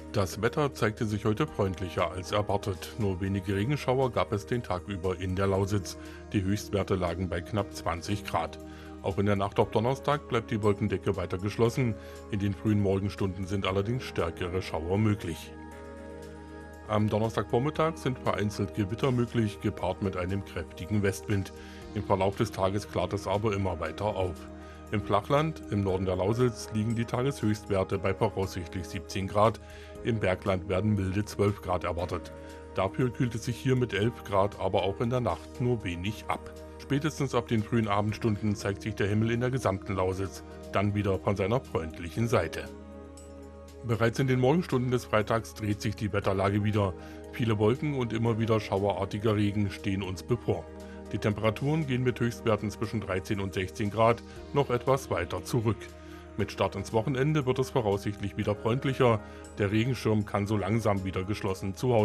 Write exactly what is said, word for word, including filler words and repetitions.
Das Wetter zeigte sich heute freundlicher als erwartet. Nur wenige Regenschauer gab es den Tag über in der Lausitz. Die Höchstwerte lagen bei knapp zwanzig Grad. Auch in der Nacht auf Donnerstag bleibt die Wolkendecke weiter geschlossen. In den frühen Morgenstunden sind allerdings stärkere Schauer möglich. Am Donnerstagvormittag sind vereinzelt Gewitter möglich, gepaart mit einem kräftigen Westwind. Im Verlauf des Tages klart es aber immer weiter auf. Im Flachland, im Norden der Lausitz, liegen die Tageshöchstwerte bei voraussichtlich siebzehn Grad. Im Bergland werden milde zwölf Grad erwartet. Dafür kühlt es sich hier mit elf Grad aber auch in der Nacht nur wenig ab. Spätestens ab den frühen Abendstunden zeigt sich der Himmel in der gesamten Lausitz, dann wieder von seiner freundlichen Seite. Bereits in den Morgenstunden des Freitags dreht sich die Wetterlage wieder. Viele Wolken und immer wieder schauerartiger Regen stehen uns bevor. Die Temperaturen gehen mit Höchstwerten zwischen dreizehn und sechzehn Grad noch etwas weiter zurück. Mit Start ins Wochenende wird es voraussichtlich wieder freundlicher. Der Regenschirm kann so langsam wieder geschlossen zu Hause